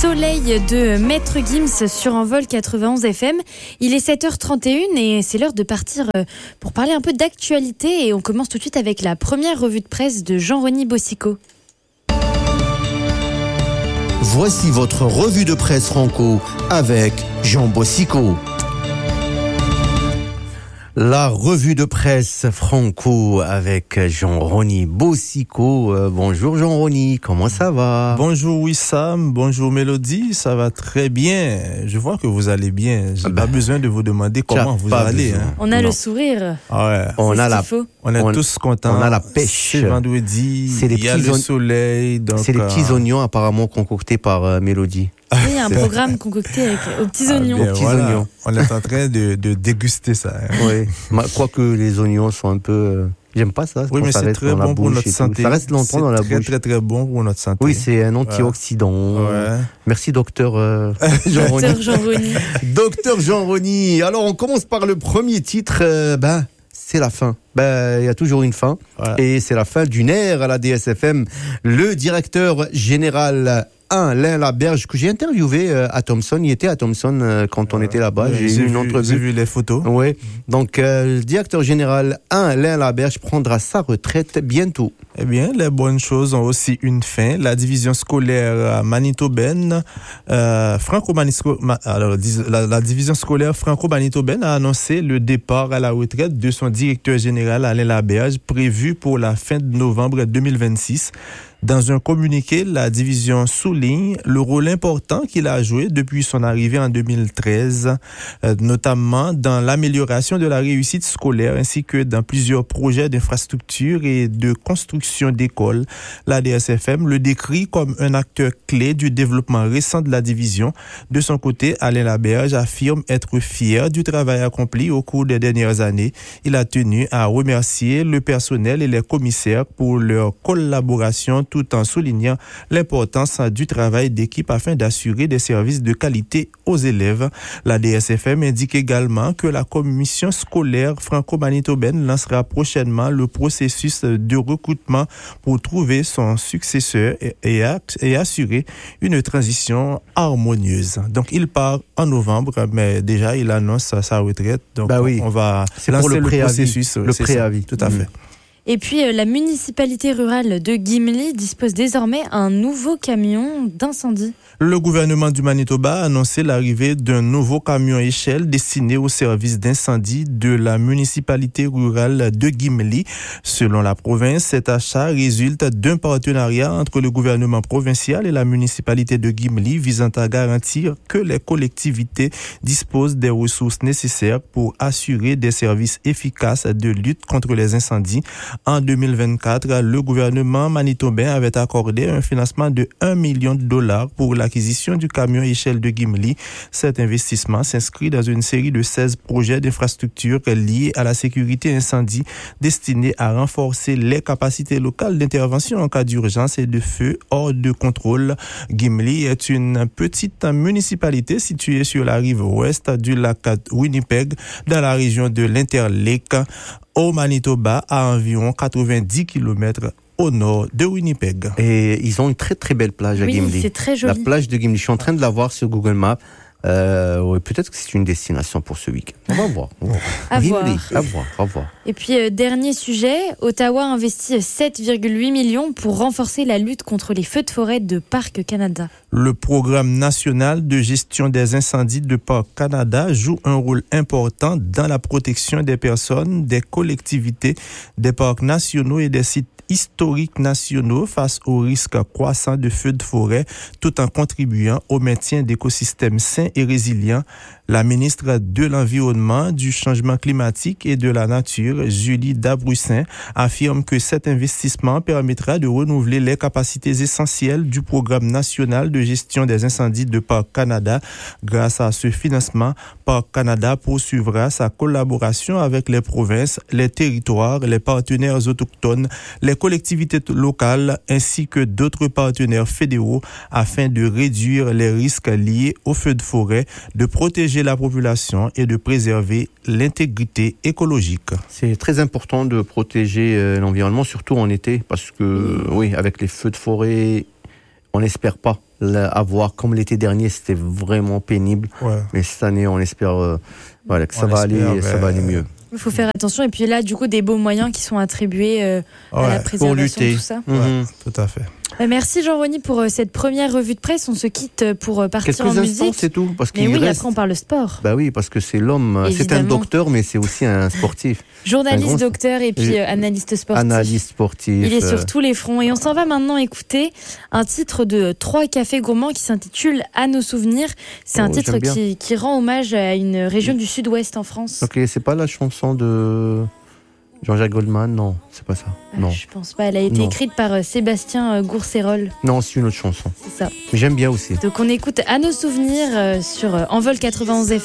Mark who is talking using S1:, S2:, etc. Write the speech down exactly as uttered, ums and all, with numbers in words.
S1: Soleil de Maître Gims sur Envol quatre-vingt-onze F M. Il est sept heures trente et une et c'est l'heure de partir pour parler un peu d'actualité. Et on commence tout de suite avec la première revue de presse de Jean-Rony Bossico.
S2: Voici votre revue de presse franco avec Jean Bossico. La revue de presse franco avec Jean-Rony Bossico. Euh, bonjour Jean-Rony, comment ça va?
S3: Bonjour Wissam, bonjour Mélodie, ça va très bien. Je vois que vous allez bien. J'ai ah ben, pas besoin de vous demander comment vous allez. Hein.
S1: On a non. le sourire.
S3: Ah ouais.
S2: On a la,
S3: on est
S2: on,
S3: tous contents.
S2: On a la pêche.
S3: C'est vendredi. C'est les il y a le on... soleil. Donc,
S2: c'est les petits euh... oignons apparemment concoctés par euh, Mélodie.
S1: Oui, un programme concocté avec aux petits
S3: ah,
S1: oignons.
S3: Bien,
S1: aux petits
S3: voilà.
S1: oignons.
S3: On est en train de, de déguster ça. Hein.
S2: Oui. Je crois que les oignons sont un peu. Euh... J'aime pas ça.
S3: Oui, mais c'est très bon pour notre santé.
S2: Ça reste longtemps
S3: c'est
S2: dans la
S3: très,
S2: bouche.
S3: C'est très, très bon pour notre santé.
S2: Oui, c'est un antioxydant.
S3: Ouais.
S2: Merci, docteur euh, Jean-Rony.
S1: Docteur Jean-Rony.
S2: Docteur Jean-Rony. Alors, on commence par le premier titre. Euh, ben, c'est la fin. Ben, il y a toujours une fin. Ouais. Et c'est la fin d'une ère à la D S F M. Le directeur général Alain Laberge, que j'ai interviewé euh, à Thomson. Il était à Thomson euh, quand on euh, était là-bas.
S3: Ouais,
S2: j'ai,
S3: j'ai
S2: eu une
S3: vu,
S2: entrevue.
S3: J'ai vu les photos.
S2: Oui. Donc, euh, le directeur général Alain Laberge prendra sa retraite bientôt.
S3: Eh bien, les bonnes choses ont aussi une fin. La division scolaire manitobaine, euh, franco-manitobaine, alors, la, la division scolaire franco-manitobaine a annoncé le départ à la retraite de son directeur général Alain Laberge, prévu pour la fin de novembre deux mille vingt-six. Dans un communiqué, la division souligne le rôle important qu'il a joué depuis son arrivée en deux mille treize, euh, notamment dans l'amélioration de la réussite scolaire ainsi que dans plusieurs projets d'infrastructure et de construction d'écoles. La D S F M le décrit comme un acteur clé du développement récent de la division. De son côté, Alain Laberge affirme être fier du travail accompli au cours des dernières années. Il a tenu à remercier le personnel et les commissaires pour leur collaboration, tout en soulignant l'importance du travail d'équipe afin d'assurer des services de qualité aux élèves. La D S F M indique également que la commission scolaire franco-manitobaine lancera prochainement le processus de recrutement pour trouver son successeur et, et, et assurer une transition harmonieuse. Donc, il part en novembre, mais déjà, il annonce sa retraite. Donc,
S2: bah oui.
S3: on va
S2: c'est
S3: lancer
S2: pour le,
S3: le
S2: préavis,
S3: processus.
S2: Le préavis.
S3: Ça, tout à mmh. fait.
S1: Et puis, euh, la municipalité rurale de Gimli dispose désormais un nouveau camion d'incendie.
S3: Le gouvernement du Manitoba a annoncé l'arrivée d'un nouveau camion échelle destiné au service d'incendie de la municipalité rurale de Gimli. Selon la province, cet achat résulte d'un partenariat entre le gouvernement provincial et la municipalité de Gimli visant à garantir que les collectivités disposent des ressources nécessaires pour assurer des services efficaces de lutte contre les incendies. En deux mille vingt-quatre, le gouvernement manitobain avait accordé un financement de un million de dollars pour l'acquisition du camion échelle de Gimli. Cet investissement s'inscrit dans une série de seize projets d'infrastructures liés à la sécurité incendie destinés à renforcer les capacités locales d'intervention en cas d'urgence et de feu hors de contrôle. Gimli est une petite municipalité située sur la rive ouest du lac Winnipeg dans la région de l'Interlake au Manitoba, à environ quatre-vingt-dix kilomètres au nord de Winnipeg.
S2: Et ils ont une très très belle plage à
S1: oui,
S2: Gimli.
S1: Oui, c'est très joli.
S2: La plage de Gimli, je suis en train de la voir sur Google Maps. Euh, ouais, peut-être que c'est une destination pour ce week-end. On va voir. On va voir.
S1: À
S2: Gimli,
S1: voir.
S2: à voir, à voir.
S1: Et puis, euh, dernier sujet, Ottawa investit sept virgule huit millions pour renforcer la lutte contre les feux de forêt de Parc Canada.
S3: Le programme national de gestion des incendies de Parc Canada joue un rôle important dans la protection des personnes, des collectivités, des parcs nationaux et des sites historiques nationaux face au risque croissant de feux de forêt, tout en contribuant au maintien d'écosystèmes sains et résilients. La ministre de l'Environnement, du Changement climatique et de la Nature, Julie Dabrussin, affirme que cet investissement permettra de renouveler les capacités essentielles du programme national de gestion des incendies de Parc Canada. Grâce à ce financement, Parc Canada poursuivra sa collaboration avec les provinces, les territoires, les partenaires autochtones, les collectivités locales ainsi que d'autres partenaires fédéraux afin de réduire les risques liés aux feux de forêt, de protéger la population et de préserver l'intégrité écologique.
S2: C'est très important de protéger euh, l'environnement, surtout en été, parce que, oui, avec les feux de forêt, on n'espère pas là, à voir. Comme l'été dernier, c'était vraiment pénible.
S3: Ouais.
S2: Mais cette année, on espère euh, voilà, que ça
S3: On
S2: va
S3: espère,
S2: aller, ça
S3: ouais.
S2: va aller mieux.
S1: Il faut faire attention. Et puis là, du coup, des beaux moyens qui sont attribués euh, à
S3: Ouais,
S1: la
S3: pour
S1: préservation,
S2: lutter.
S1: tout ça.
S3: Ouais,
S2: Mhm.
S3: tout à fait.
S1: Euh, Merci Jean-Rony pour euh, cette première revue de presse. On se quitte euh, pour euh, partir
S2: Quelques
S1: en
S2: instants,
S1: musique.
S2: c'est tout. Parce
S1: Mais
S2: qu'il
S1: oui,
S2: reste...
S1: après on parle sport.
S2: Bah oui, parce que c'est l'homme. C'est un
S1: Évidemment.
S2: docteur, mais c'est aussi un sportif.
S1: Journaliste,
S2: un grand-
S1: docteur et puis euh, analyste sportif.
S2: Analyste sportif.
S1: Il est
S2: euh,
S1: sur tous les fronts. Et on s'en va maintenant écouter un titre de Trois Cafés Gourmands qui s'intitule À nos souvenirs. C'est
S2: Oh,
S1: un titre
S2: j'aime bien.
S1: qui, qui rend hommage à une région du sud-ouest en France.
S2: Ok, c'est pas la chanson de Jean-Jacques Goldman, non, c'est pas ça.
S1: Euh,
S2: Non,
S1: Je pense pas. Elle a été
S2: Non.
S1: écrite par euh, Sébastien euh, Gourcérol.
S2: non, c'est une autre chanson.
S1: C'est ça.
S2: Mais j'aime bien aussi.
S1: Donc on écoute À nos souvenirs euh, sur euh, Envol quatre-vingt-onze F M.